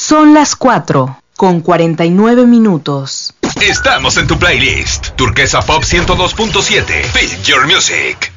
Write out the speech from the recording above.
Son las 4:49. Estamos en tu playlist. Turquesa Pop 102.7. Feel Your Music.